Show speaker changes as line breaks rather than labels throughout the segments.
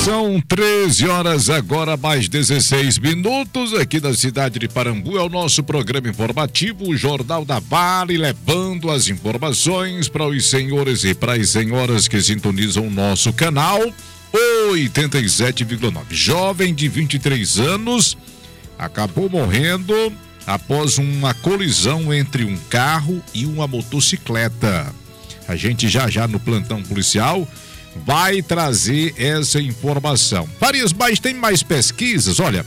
São 13 horas agora, mais 16 minutos, aqui da cidade de Parambu. É o nosso programa informativo, o Jornal da Vale, levando as informações para os senhores e para as senhoras que sintonizam o nosso canal. 87,9. Jovem de 23 anos acabou morrendo após uma colisão entre um carro e uma motocicleta. A gente já no plantão policial vai trazer essa informação. Farias, mas tem mais pesquisas? Olha,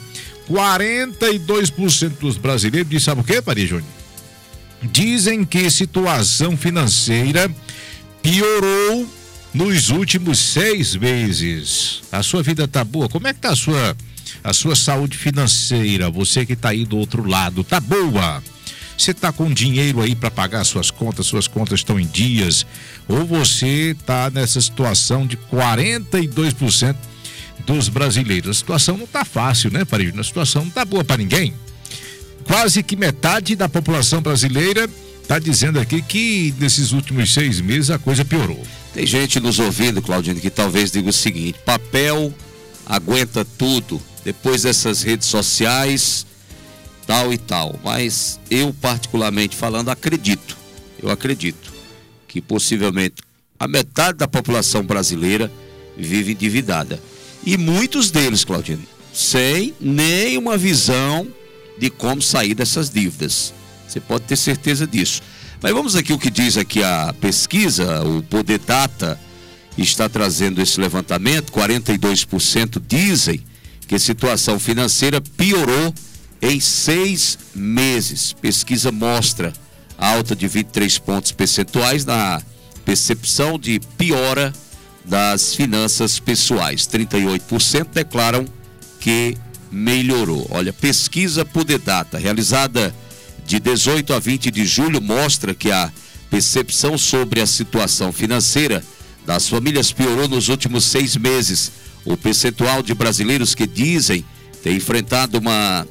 42% dos brasileiros, diz, sabe o que, Farias Júnior? Dizem que situação financeira piorou nos últimos 6 meses. A sua vida tá boa? Como é que tá a sua saúde financeira? Você que tá aí do outro lado, tá boa? Você tá com dinheiro aí para pagar suas contas estão em dias? Ou você tá nessa situação de 42% dos brasileiros? A situação não tá fácil, né, Farid? A situação não tá boa para ninguém. Quase que metade da população brasileira tá dizendo aqui que nesses últimos 6 meses a coisa piorou.
Tem gente nos ouvindo, Claudino, que talvez diga o seguinte: papel aguenta tudo, depois dessas redes sociais, tal e tal. Mas eu, particularmente falando, eu acredito que possivelmente a metade da população brasileira vive endividada. E muitos deles, Claudino, sem nenhuma visão de como sair dessas dívidas. Você pode ter certeza disso. Mas vamos aqui o que diz aqui a pesquisa. O Poder Data está trazendo esse levantamento. 42% dizem que a situação financeira piorou em 6 meses. Pesquisa mostra alta de 23 pontos percentuais na percepção de piora das finanças pessoais. 38% declaram que melhorou. Olha, pesquisa Poder Data, realizada de 18 a 20 de julho, mostra que a percepção sobre a situação financeira das famílias piorou nos últimos 6 meses. O percentual de brasileiros que dizem ter enfrentado uma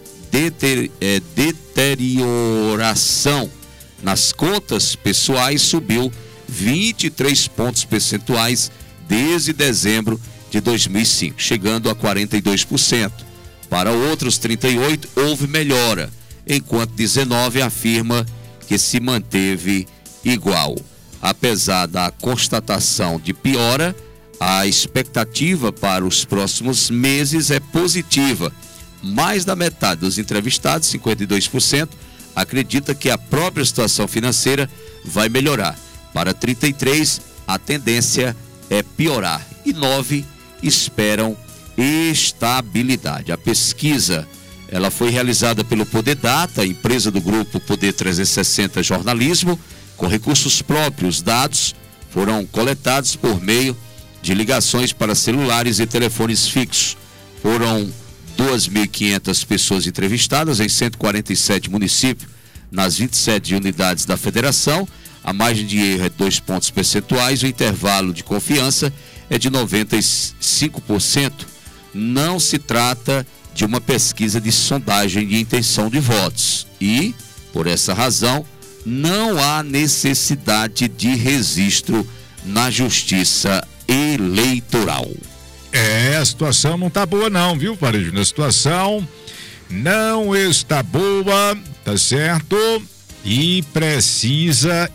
deterioração nas contas pessoais subiu 23 pontos percentuais desde dezembro de 2005, chegando a 42%. Para outros 38 houve melhora, enquanto 19 afirma que se manteve igual. Apesar da constatação de piora, a expectativa para os próximos meses é positiva. Mais da metade dos entrevistados, 52%, acredita que a própria situação financeira vai melhorar. Para 33%, a tendência é piorar. E 9% esperam estabilidade. A pesquisa, ela foi realizada pelo Poder Data, empresa do grupo Poder 360 Jornalismo, com recursos próprios. Dados foram coletados por meio de ligações para celulares e telefones fixos. Foram 2.500 pessoas entrevistadas em 147 municípios, nas 27 unidades da federação. A margem de erro é 2 pontos percentuais, o intervalo de confiança é de 95%. Não se trata de uma pesquisa de sondagem de intenção de votos e, por essa razão, não há necessidade de registro na Justiça Eleitoral.
A situação não tá boa não, viu, Farid? A situação não está boa, tá certo? E precisa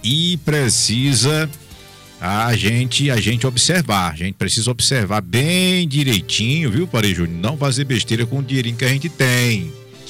a gente observar. A gente precisa observar bem direitinho, viu, Farid Júnior? Não fazer besteira com o dinheirinho que a gente tem.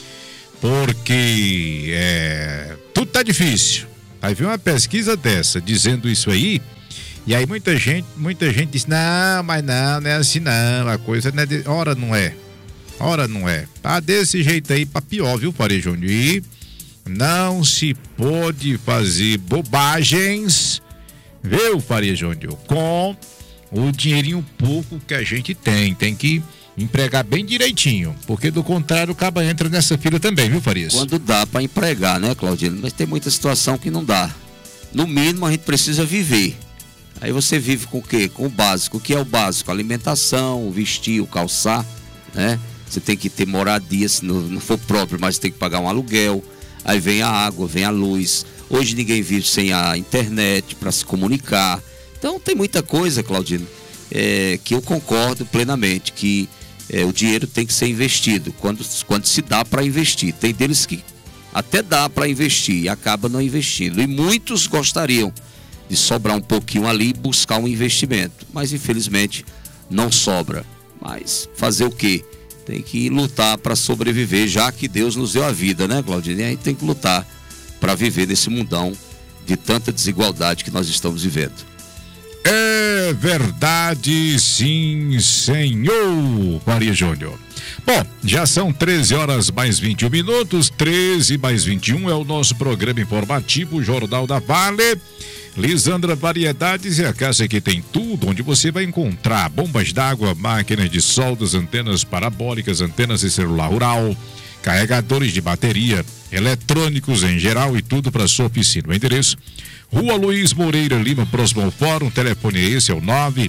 Porque tudo tá difícil. Aí vem uma pesquisa dessa dizendo isso aí. E aí muita gente diz, não, mas não é assim não, a coisa não é ora não é, tá desse jeito aí pra pior, viu, Farid Júnior? E não se pode fazer bobagens, viu, Farid Júnior, com o dinheirinho pouco que a gente tem que empregar bem direitinho, porque do contrário o caba entra nessa fila também, viu, Farias?
Quando dá pra empregar, né, Claudino? Mas tem muita situação que não dá. No mínimo a gente precisa viver. Aí você vive com o quê? Com o básico. O que é o básico? Alimentação, vestir, o calçar, né? Você tem que ter moradia, se não for próprio, mas tem que pagar um aluguel. Aí vem a água, vem a luz. Hoje ninguém vive sem a internet para se comunicar. Então tem muita coisa, Claudino, que eu concordo plenamente, que o dinheiro tem que ser investido, quando se dá para investir. Tem deles que até dá para investir e acaba não investindo. E muitos gostariam de sobrar um pouquinho ali e buscar um investimento. Mas infelizmente não sobra. Mas fazer o quê? Tem que lutar para sobreviver, já que Deus nos deu a vida, né, Claudine? A gente tem que lutar para viver nesse mundão de tanta desigualdade que nós estamos vivendo.
É verdade, sim, senhor Maria Júnior. Bom, já são 13 horas mais 21 minutos, 13 mais 21 é o nosso programa informativo Jornal da Vale. Lisandra Variedades é a casa que tem tudo, onde você vai encontrar bombas d'água, máquinas de soldas, antenas parabólicas, antenas de celular rural, carregadores de bateria, eletrônicos em geral e tudo para sua oficina. O endereço: Rua Luiz Moreira Lima, próximo ao Fórum. Telefone esse é o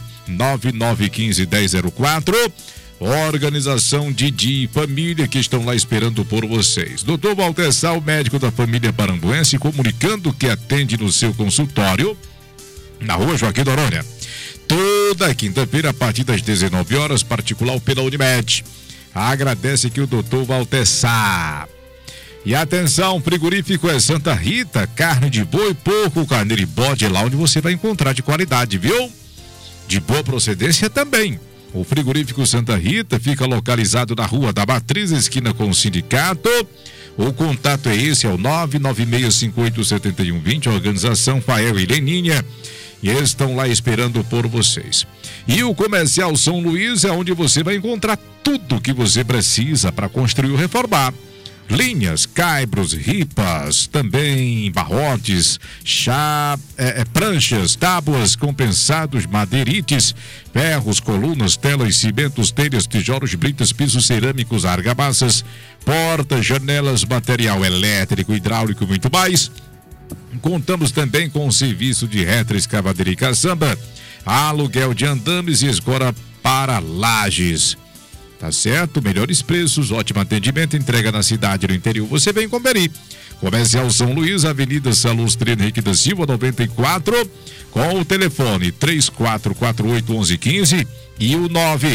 99915-1004. Organização Didi e Família, que estão lá esperando por vocês. Dr. Walter Sal, médico da família paranguense, comunicando que atende no seu consultório na Rua Joaquim Noronha, toda quinta-feira a partir das 19 horas, particular pela Unimed. Agradece aqui o Dr. Walter Sal. E atenção, frigorífico é Santa Rita, carne de boi, porco, carneiro e bode, é lá onde você vai encontrar de qualidade, viu? De boa procedência também. O frigorífico Santa Rita fica localizado na Rua da Matriz, esquina com o Sindicato. O contato é esse, é o 996587120, organização Fael e Leninha, e estão lá esperando por vocês. E o Comercial São Luís é onde você vai encontrar tudo que você precisa para construir ou reformar. Linhas, caibros, ripas, também barrotes, pranchas, tábuas, compensados, madeirites, ferros, colunas, telas, cimentos, telhas, tijolos, britas, pisos cerâmicos, argamassas, portas, janelas, material elétrico, hidráulico e muito mais. Contamos também com o serviço de retroescavadeira e caçamba, aluguel de andames e escora para lajes. Tá certo? Melhores preços, ótimo atendimento, entrega na cidade e no interior. Você vem conferir. Comercial São Luís, Avenida Salustrino Henrique da Silva, 94, com o telefone 3448-1115 e o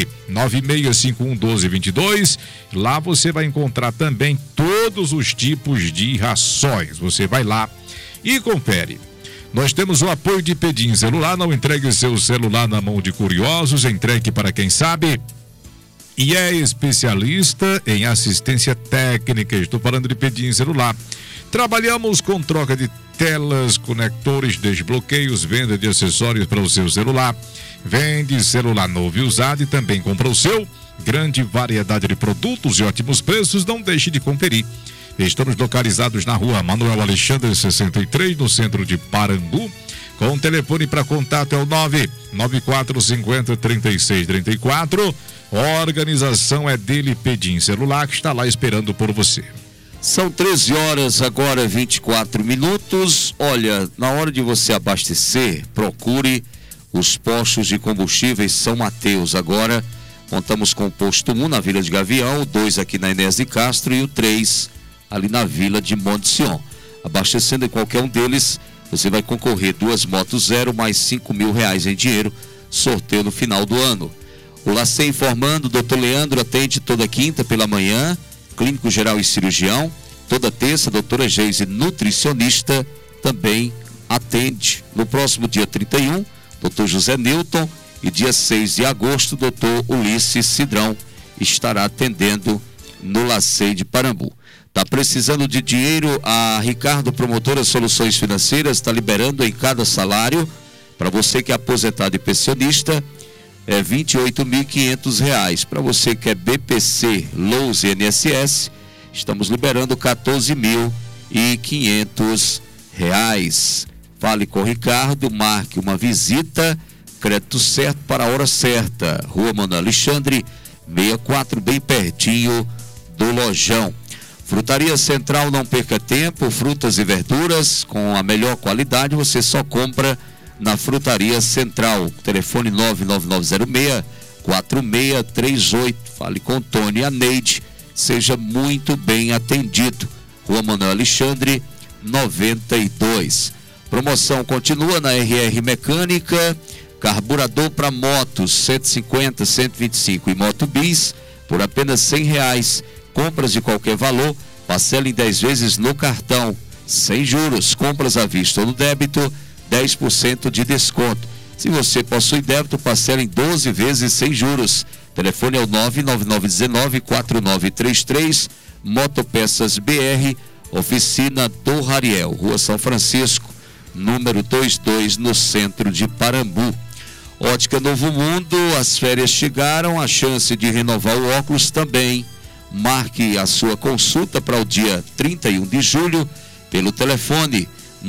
99651-1222. Lá você vai encontrar também todos os tipos de rações. Você vai lá e confere. Nós temos o apoio de Pedim Celular. Não entregue seu celular na mão de curiosos, entregue para quem sabe. E é especialista em assistência técnica. Estou falando de Pedim Celular. Trabalhamos com troca de telas, conectores, desbloqueios, venda de acessórios para o seu celular. Vende celular novo e usado e também compra o seu. Grande variedade de produtos e ótimos preços. Não deixe de conferir. Estamos localizados na Rua Manuel Alexandre 63, no centro de Parambu. Com o telefone para contato é o 99450-3634. A organização é dele, Pedim Celular, que está lá esperando por você.
São 13 horas, agora 24 minutos. Olha, na hora de você abastecer, procure os postos de combustíveis São Mateus. Agora, contamos com o posto 1 na Vila de Gavião, o 2 aqui na Enéas de Castro e o 3 ali na Vila de Monte Sion. Abastecendo em qualquer um deles, você vai concorrer 2 motos zero mais R$5.000 em dinheiro, sorteio no final do ano. O LACEN informando, Dr. Leandro atende toda quinta pela manhã, clínico geral e cirurgião. Toda terça, doutora Geise, nutricionista, também atende. No próximo dia 31, Dr. José Newton, e dia 6 de agosto, Dr. Ulisses Cidrão estará atendendo no LACEN de Parambu. Tá precisando de dinheiro? A Ricardo Promotora Soluções Financeiras está liberando em cada salário, para você que é aposentado e pensionista, é R$28.500. Para você que é BPC, LOUS e INSS, estamos liberando R$14.500. Fale com o Ricardo, marque uma visita, crédito certo para a hora certa. Rua Manuel Alexandre, 64, bem pertinho do Lojão. Frutaria Central, não perca tempo, frutas e verduras com a melhor qualidade, você só compra na Frutaria Central. Telefone 99906-4638. Fale com o Tony e a Neide, seja muito bem atendido. Rua Manuel Alexandre, 92. Promoção continua na RR Mecânica. Carburador para motos, 150, 125 e moto bis, por apenas R$100. Compras de qualquer valor, parcela em 10 vezes no cartão, sem juros. Compras à vista ou no débito, 10% de desconto. Se você possui débito, parcela em 12 vezes sem juros. Telefone é o 99919-4933, Motopeças BR, oficina do Rariel, Rua São Francisco, número 22, no centro de Parambu. Ótica Novo Mundo, as férias chegaram, a chance de renovar o óculos também. Marque a sua consulta para o dia 31 de julho pelo telefone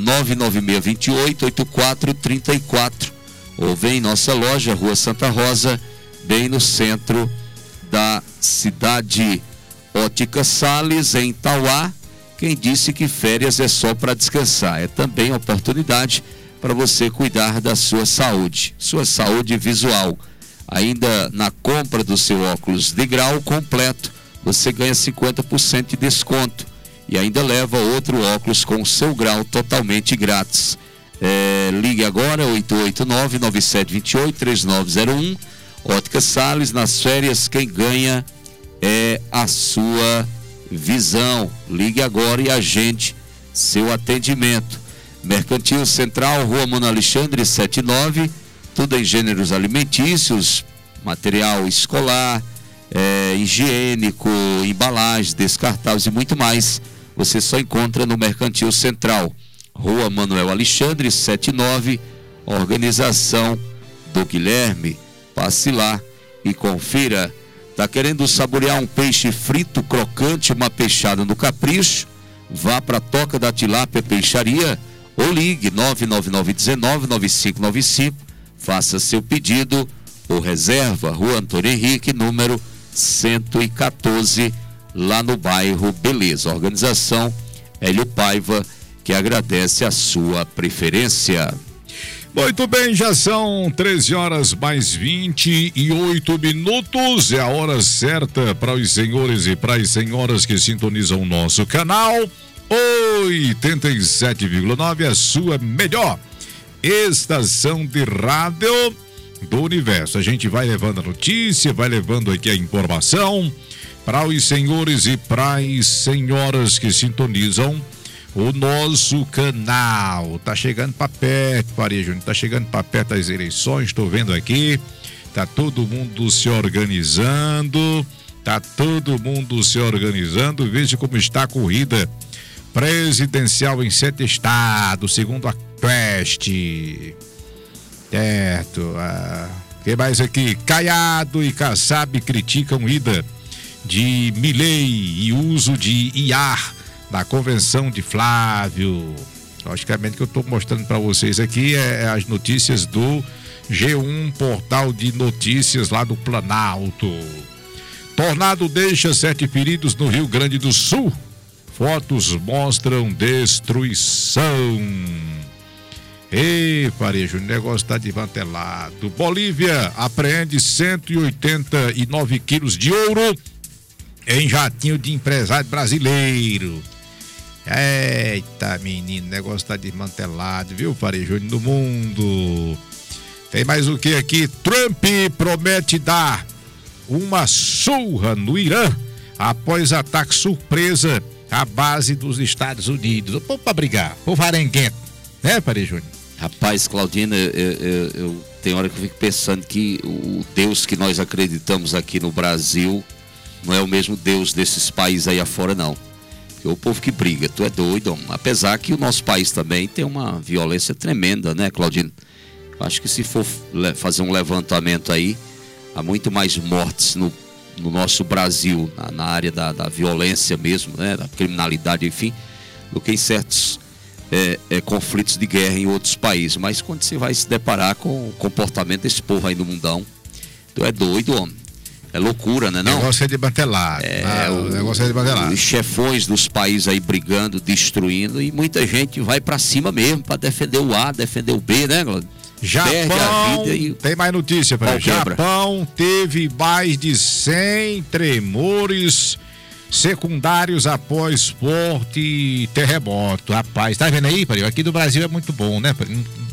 99628-8434 ou vem em nossa loja, Rua Santa Rosa, bem no centro da cidade. Ótica Salles, em Tauá. Quem disse que férias é só para descansar? É também oportunidade para você cuidar da sua saúde visual. Ainda na compra do seu óculos de grau completo, você ganha 50% de desconto e ainda leva outro óculos com o seu grau totalmente grátis. Ligue agora, 889-9728-3901. Ótica Salles, nas férias, quem ganha é a sua visão. Ligue agora e agende seu atendimento. Mercantil Central, Rua Mano Alexandre, 79, tudo em gêneros alimentícios, material escolar, higiênico, embalagens, descartáveis e muito mais. Você só encontra no Mercantil Central, Rua Manuel Alexandre, 79, organização do Guilherme. Passe lá e confira. Tá querendo saborear um peixe frito crocante, uma peixada no capricho? Vá para a Toca da Tilápia Peixaria ou ligue 99919-9595. Faça seu pedido ou reserva, Rua Antônio Henrique, número 114, lá no bairro Beleza. Organização Hélio Paiva, que agradece a sua preferência.
Muito bem, já são 13 horas mais 28 minutos. É a hora certa para os senhores e para as senhoras que sintonizam o nosso canal 87,9, a sua melhor estação de rádio do universo. A gente vai levando a notícia, vai levando aqui a informação para os senhores e para as senhoras que sintonizam o nosso canal. Tá chegando para perto, Faria Júnior, tá chegando para perto das eleições, estou vendo aqui, tá todo mundo se organizando, veja como está a corrida presidencial em 7 estados, segundo a Quest. Certo, que mais aqui? Caiado e Kassab criticam ida de Milei e uso de IA na convenção de Flávio. Logicamente que eu estou mostrando para vocês aqui as notícias do G1, portal de notícias lá do Planalto. Tornado deixa 7 feridos no Rio Grande do Sul. Fotos mostram destruição. Ei, Faria Júnior, o negócio está desmantelado. Bolívia apreende 189 quilos de ouro em jatinho de empresário brasileiro. Eita, menino, o negócio está desmantelado, viu, Faria Júnior, no mundo. Tem mais o que aqui? Trump promete dar uma surra no Irã após ataque surpresa à base dos Estados Unidos. O povo para brigar, o povo arenguento, né, Faria Júnior?
Rapaz, Claudina, eu tem hora que eu fico pensando que o Deus que nós acreditamos aqui no Brasil não é o mesmo Deus desses países aí afora, não. Porque o povo que briga, tu é doido, homem. Apesar que o nosso país também tem uma violência tremenda, né, Claudina? Eu acho que se for fazer um levantamento aí, há muito mais mortes no nosso Brasil, na área da violência mesmo, né, da criminalidade, enfim, do que em certos conflitos de guerra em outros países. Mas quando você vai se deparar com o comportamento desse povo aí no mundão, tu é doido, homem. É loucura, né? Não?
O negócio é de batelar. O negócio é de batelar.
Os chefões dos países aí brigando, destruindo, e muita gente vai pra cima mesmo pra defender o A, defender o B, né, Glória?
Japão, tem mais notícia para Japão teve mais de 100 tremores secundários após forte terremoto. Rapaz, tá vendo aí, Pario? Aqui do Brasil é muito bom, né?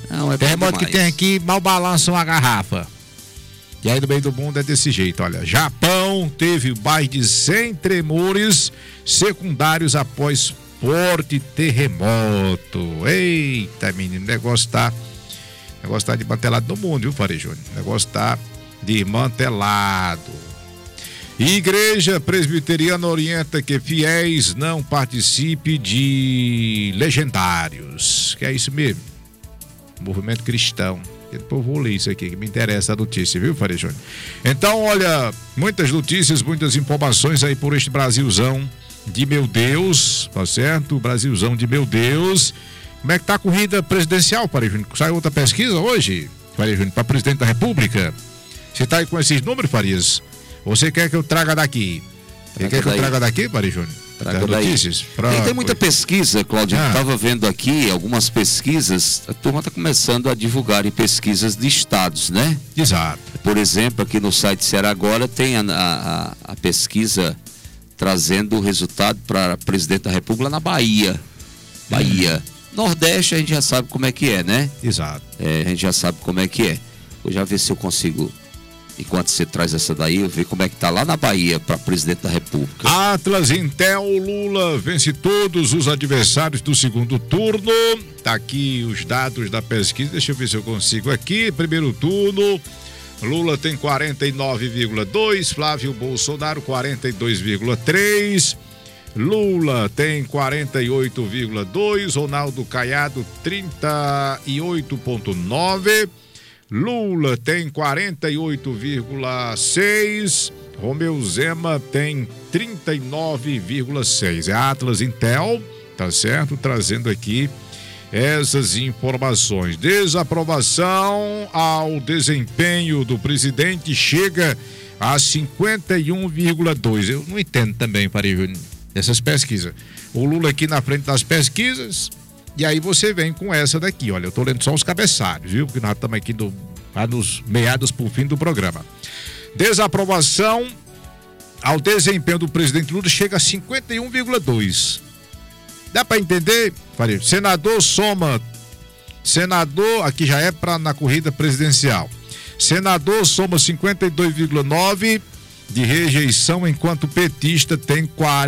Não, é
terremoto que tem aqui, mal balança uma garrafa. E aí no meio do mundo é desse jeito, olha. Japão teve mais de 100 tremores secundários após forte terremoto. Eita, menino, o negócio tá desmantelado no mundo, viu, Faria Júnior? O negócio tá desmantelado. Igreja Presbiteriana orienta que fiéis não participem de legendários. Que é isso mesmo? Movimento cristão. Depois vou ler isso aqui, que me interessa a notícia, viu, Faria Júnior? Então, olha, muitas notícias, muitas informações aí por este Brasilzão de meu Deus, tá certo? Brasilzão de meu Deus. Como é que tá a corrida presidencial, Faria Júnior? Saiu outra pesquisa hoje, Faria Júnior, para presidente da República? Você tá aí com esses números, Farias? Ou você quer que eu traga daqui? Você quer que eu traga daqui, Faria Júnior?
Traga notícias? Tem muita pesquisa, Cláudio. Estava vendo aqui algumas pesquisas. A turma está começando a divulgar em pesquisas de estados, né?
Exato.
Por exemplo, aqui no site Ceará Agora tem a pesquisa trazendo o resultado para presidente da República na Bahia. Nordeste a gente já sabe como é que é, né?
Exato.
A gente já sabe como é que é. Vou já ver se eu consigo, enquanto você traz essa daí, eu ver como é que tá lá na Bahia para presidente da República.
Atlas, Intel, Lula vence todos os adversários do segundo turno. Tá aqui os dados da pesquisa, deixa eu ver se eu consigo aqui. Primeiro turno, Lula tem 49,2, Flávio Bolsonaro 42,3, Lula tem 48,2, Ronaldo Caiado 38,9, Lula tem 48,6, Romeu Zema tem 39,6. É a Atlas Intel, tá certo? Trazendo aqui essas informações. Desaprovação ao desempenho do presidente chega a 51,2. Eu não entendo também, Faria Júnior, essas pesquisas. O Lula aqui na frente das pesquisas, e aí você vem com essa daqui, olha, eu tô lendo só os cabeçalhos, viu? Porque nós estamos aqui nos meados pro fim do programa. Desaprovação ao desempenho do presidente Lula chega a 51,2. Dá para entender, Faria? Senador, aqui já é na corrida presidencial. Senador soma 52,9 de rejeição, enquanto petista tem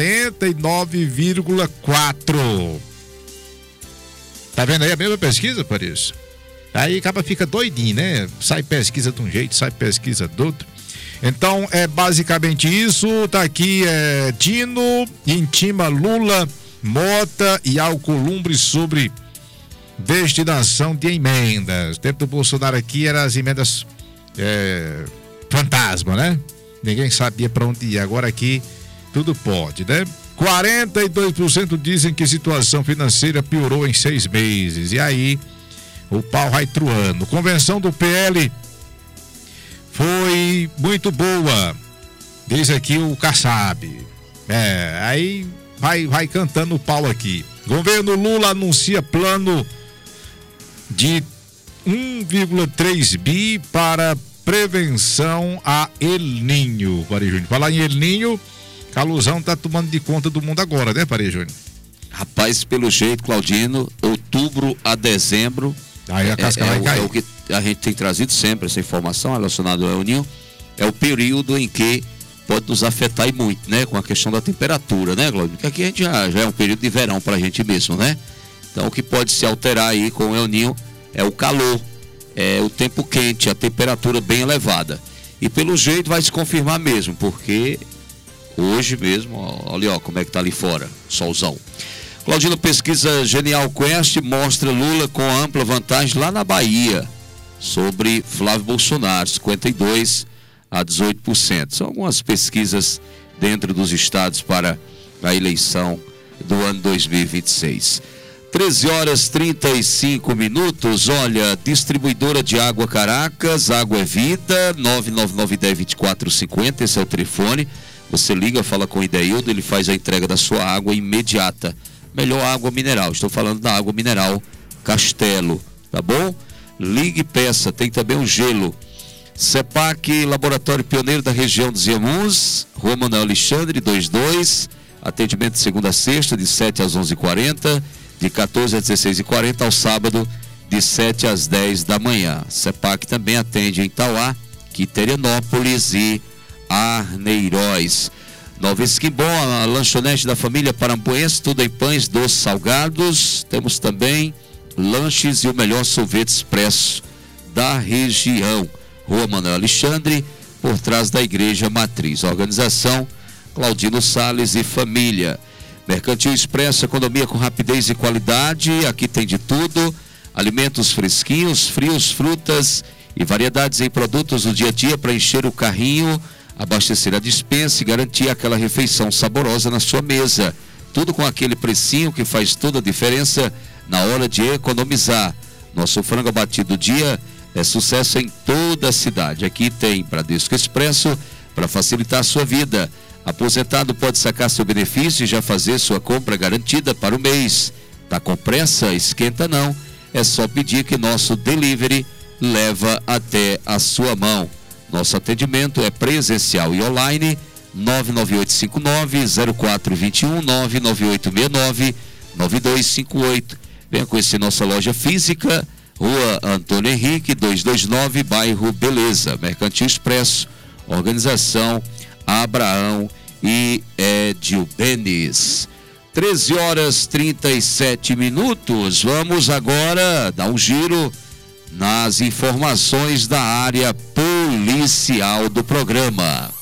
49,4. Tá vendo aí a mesma pesquisa, Paris? Aí acaba fica doidinho, né? Sai pesquisa de um jeito, sai pesquisa do outro. Então é basicamente isso. Tá aqui, Dino intima Lula, Mota e Alcolumbre sobre destinação de emendas. O tempo do Bolsonaro aqui eram as emendas fantasma, né? Ninguém sabia para onde ir. Agora aqui tudo pode, né? 42% dizem que a situação financeira piorou em 6 meses. E aí o pau vai truando. Convenção do PL foi muito boa, diz aqui o Kassab. Aí vai cantando o pau aqui. Governo Lula anuncia plano de 1,3 bi para prevenção a El Niño. Faria Júnior, falar em El Niño, Caluzão tá tomando de conta do mundo agora, né, Faria Júnior?
Rapaz, pelo jeito, Claudino, outubro a dezembro,
aí a casca vai cair.
É o que a gente tem trazido sempre, essa informação relacionada ao El Niño, é o período em que pode nos afetar e muito, né, com a questão da temperatura, né, Claudino? Porque aqui a gente já é um período de verão pra gente mesmo, né? Então o que pode se alterar aí com o El Niño é o calor, é o tempo quente, a temperatura bem elevada. E pelo jeito vai se confirmar mesmo, porque hoje mesmo, olha como é que tá ali fora, solzão. Claudino, pesquisa Genial Quest mostra Lula com ampla vantagem lá na Bahia sobre Flávio Bolsonaro, 52% a 18%. São algumas pesquisas dentro dos estados para a eleição do ano 2026. 13h35. Olha, distribuidora de água Caracas, água é vida, 99910-2450, esse é o telefone. Você liga, fala com o Ideildo, ele faz a entrega da sua água imediata. Melhor água mineral, estou falando da água mineral Castelo, tá bom? Ligue e peça, tem também o gelo. CEPAC, Laboratório Pioneiro da região dos Iamuns, Rua Manuel Alexandre, 22, atendimento de segunda a sexta, de 7 às 11h40, de 14 às 16h40, ao sábado, de 7 às 10 da manhã. CEPAC também atende em Tauá, Quiterianópolis e Arneiroz. Nova Esquimbó, a lanchonete da família parambuense, tudo em pães, doces, salgados. Temos também lanches e o melhor sorvete expresso da região. Rua Manuel Alexandre, por trás da Igreja Matriz. Organização Claudino Salles e família. Mercantil Expresso, economia com rapidez e qualidade. Aqui tem de tudo: alimentos fresquinhos, frios, frutas e variedades em produtos do dia a dia para encher o carrinho, abastecer a despensa e garantir aquela refeição saborosa na sua mesa. Tudo com aquele precinho que faz toda a diferença na hora de economizar. Nosso frango abatido do dia é sucesso em toda a cidade. Aqui tem Bradesco Expresso para facilitar a sua vida. Aposentado pode sacar seu benefício e já fazer sua compra garantida para o mês. Tá com pressa? Esquenta não. É só pedir que nosso delivery leva até a sua mão. Nosso atendimento é presencial e online. 99859-0421, 99869-9258. Venha conhecer nossa loja física, Rua Antônio Henrique, 229, bairro Beleza. Mercantil Expresso, organização Abraão e Edio Benes. 13h37. Vamos agora dar um giro nas informações da área policial do programa.